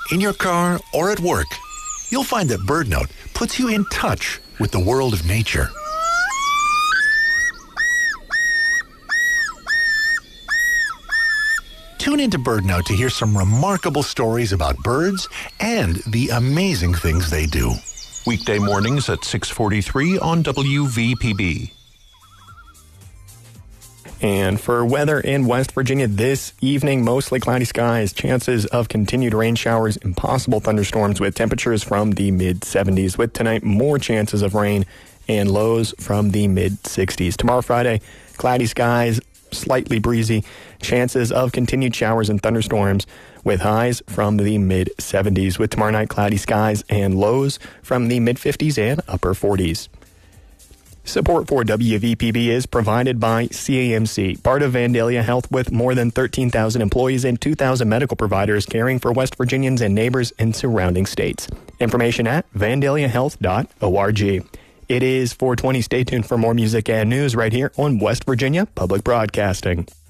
in your car, or at work, you'll find that BirdNote puts you in touch with the world of nature. Tune into BirdNote to hear some remarkable stories about birds and the amazing things they do. Weekday mornings at 6:43 on WVPB. And for weather in West Virginia this evening, mostly cloudy skies, chances of continued rain showers and possible thunderstorms with temperatures from the mid-70s. With tonight, more chances of rain and lows from the mid-60s. Tomorrow, Friday, cloudy skies, slightly breezy, chances of continued showers and thunderstorms with highs from the mid-70s. With tomorrow night, cloudy skies and lows from the mid-50s and upper 40s. Support for WVPB is provided by CAMC, part of Vandalia Health, with more than 13,000 employees and 2,000 medical providers caring for West Virginians and neighbors in surrounding states. Information at vandaliahealth.org. It is 4:20. Stay tuned for more music and news right here on West Virginia Public Broadcasting.